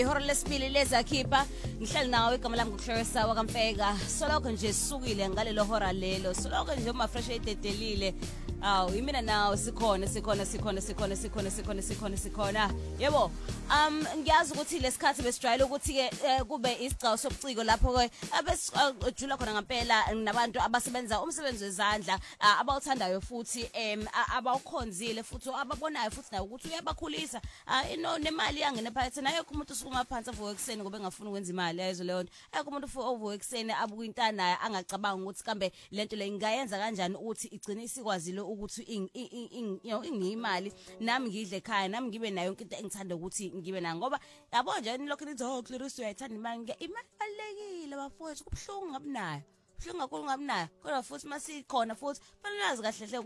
Ihora lesibili lezakhipha ngihlali nawe igama lami nguClarissa wakamfeka soloko nje sisukile ngalelo hora lelo soloko nje uma fresh ededelile awu imina nawe sikhona yebo ngiyazi ukuthi lesikhathi besijwayele ukuthi ke kube isigcawu sobuciko lapho ke abesijula khona ngempela nabantu abasebenza umsebenzi wezandla abawuthandayo futhi abawukhonzile futhi ababonayo futhi nayo ukuthi uyabakhulisa nemali yangena phakathi naye umuntu usukuma phansi avuka ekseni ngoba engafuni ukwenza imali yayizo leyo nto umuntu uvuka ekseni abuka intana naye angacabanga ukuthi kambe lento le ingayenza kanjani ukuthi igcine isikwazile ukuthi ingiyimali nami ngidle ekhaya nami ngibe nayo yonke into engithanda ukuthi ngibe nayo ngoba yabo nje lokho nithi Clarissa uyayithanda imali balekile bafowethu kubhlungu ngabinayo buhlungu kakhulu ngabinayo kodwa futhi masikhona futhi fanele nazi kahle hle